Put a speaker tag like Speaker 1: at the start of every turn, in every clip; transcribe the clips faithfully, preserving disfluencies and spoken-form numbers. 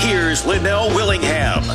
Speaker 1: here's Linnell Willingham.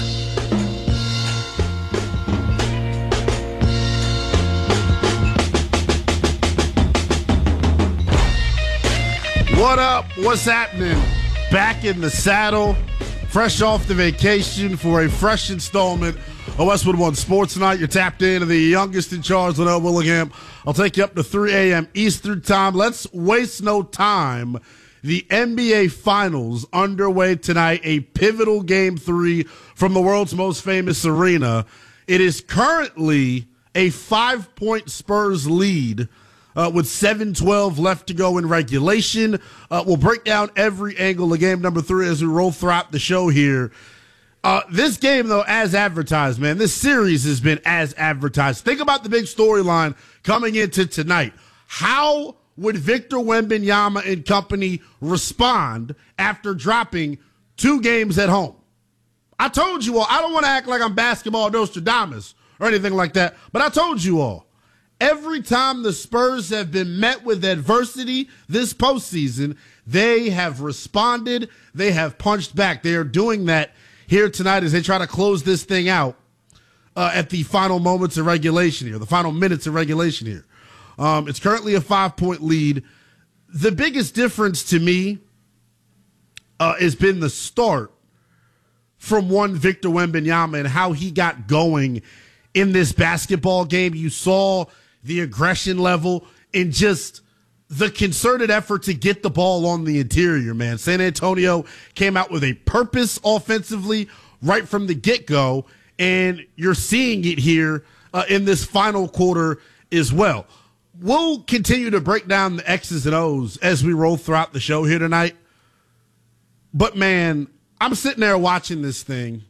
Speaker 2: What up? What's happening? Back in the saddle, fresh off the vacation for a fresh installment of Westwood One Sports Night. You're tapped into the youngest in charge, Linnell Willingham. I'll take you up to three a.m. Eastern time. Let's waste no time. The N B A Finals underway tonight, a pivotal game three from the world's most famous arena. It is currently a five-point Spurs lead uh, with seven twelve left to go in regulation. Uh, we'll break down every angle of game number three as we roll throughout the show here. Uh, this game, though, as advertised, man, this series has been as advertised. Think about the big storyline coming into tonight. How would Victor Wembanyama and company respond after dropping two games at home? I told you all, I don't want to act like I'm basketball Nostradamus or anything like that, but I told you all, every time the Spurs have been met with adversity this postseason, they have responded, they have punched back. They are doing that here tonight as they try to close this thing out uh, at the final moments of regulation here, the final minutes of regulation here. Um, it's currently a five-point lead. The biggest difference to me uh, has been the start from one Victor Wembanyama and how he got going in this basketball game. You saw the aggression level and just the concerted effort to get the ball on the interior, man. San Antonio came out with a purpose offensively right from the get-go, and you're seeing it here uh, in this final quarter as well. We'll continue to break down the X's and O's as we roll throughout the show here tonight. But, man, I'm sitting there watching this thing.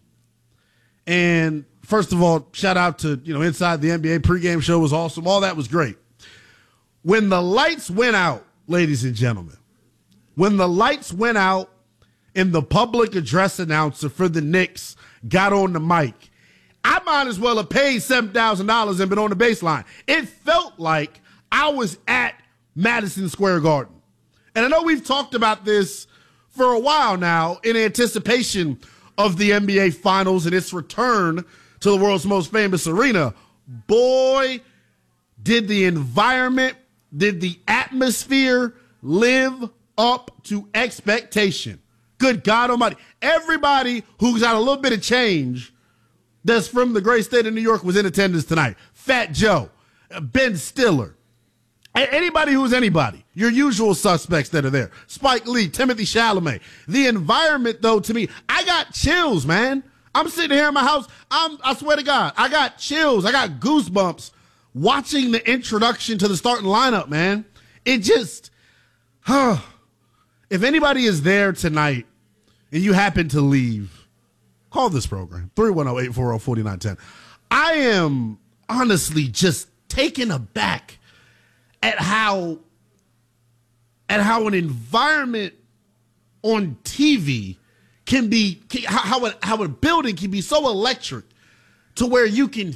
Speaker 2: And, first of all, shout out to, you know, Inside the N B A pregame show was awesome. All that was great. When the lights went out, ladies and gentlemen, when the lights went out and the public address announcer for the Knicks got on the mic, I might as well have paid seven thousand dollars and been on the baseline. It felt like I was at Madison Square Garden. And I know we've talked about this for a while now in anticipation of the N B A Finals and its return to the world's most famous arena. Boy, did the environment, did the atmosphere live up to expectation. Good God Almighty. Everybody who's got a little bit of change that's from the great state of New York was in attendance tonight. Fat Joe, Ben Stiller, anybody who's anybody, your usual suspects that are there. Spike Lee, Timothy Chalamet. The environment, though, to me, I got chills, man. I'm sitting here in my house. I'm, I swear to God, I got chills. I got goosebumps watching the introduction to the starting lineup, man. It just, huh. If anybody is there tonight and you happen to leave, call this program, three one zero, eight four zero, four nine one zero. I am honestly just taken aback at how at how an environment on T V can be, how a, how a building can be so electric to where you can